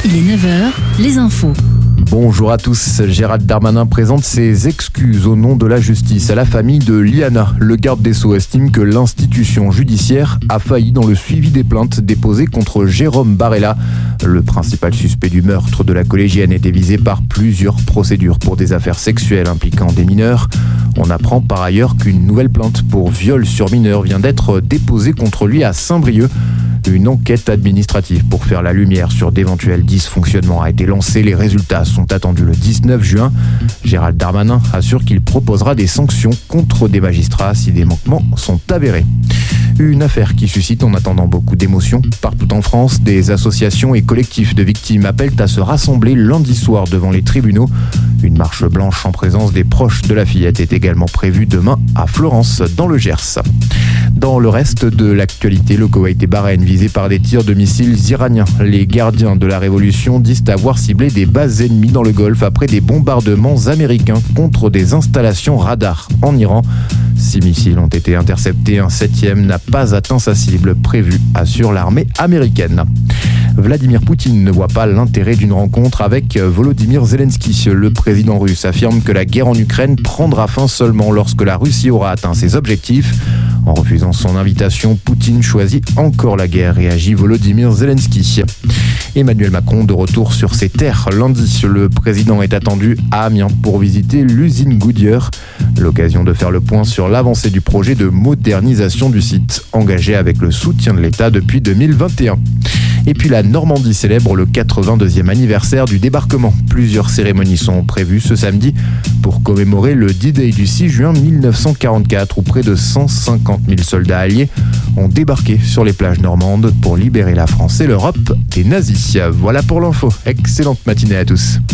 Il est 9h, les infos. Bonjour à tous. Gérald Darmanin présente ses excuses au nom de la justice à la famille de Liana. Le garde des Sceaux estime que l'institution judiciaire a failli dans le suivi des plaintes déposées contre Jérôme Barella. Le principal suspect du meurtre de la collégienne était visé par plusieurs procédures pour des affaires sexuelles impliquant des mineurs. On apprend par ailleurs qu'une nouvelle plainte pour viol sur mineur vient d'être déposée contre lui à Saint-Brieuc. Une enquête administrative pour faire la lumière sur d'éventuels dysfonctionnements a été lancée. Les résultats sont attendus le 19 juin. Gérald Darmanin assure qu'il proposera des sanctions contre des magistrats si des manquements sont avérés. Une affaire qui suscite en attendant beaucoup d'émotions. Partout en France, des associations et collectifs de victimes appellent à se rassembler lundi soir devant les tribunaux. Une marche blanche en présence des proches de la fillette est également prévue demain à Florence, dans le Gers. Dans le reste de l'actualité, le Koweït et Bahreïn visés par des tirs de missiles iraniens. Les gardiens de la révolution disent avoir ciblé des bases ennemies dans le Golfe après des bombardements américains contre des installations radars en Iran. 6 missiles ont été interceptés, un 7e n'a pas atteint sa cible prévue, assure l'armée américaine. Vladimir Poutine ne voit pas l'intérêt d'une rencontre avec Volodymyr Zelensky. Le président russe affirme que la guerre en Ukraine prendra fin seulement lorsque la Russie aura atteint ses objectifs. En refusant son invitation, Poutine choisit encore la guerre, réagit Volodymyr Zelensky. Emmanuel Macron de retour sur ses terres lundi. Le président est attendu à Amiens pour visiter l'usine Goodyear. L'occasion de faire le point sur l'avancée du projet de modernisation du site, engagé avec le soutien de l'État depuis 2021. Et puis la Normandie célèbre le 82e anniversaire du débarquement. Plusieurs cérémonies sont prévues ce samedi pour commémorer le D-Day du 6 juin 1944 où près de 150 000 soldats alliés ont débarqué sur les plages normandes pour libérer la France et l'Europe des nazis. Voilà pour l'info. Excellente matinée à tous.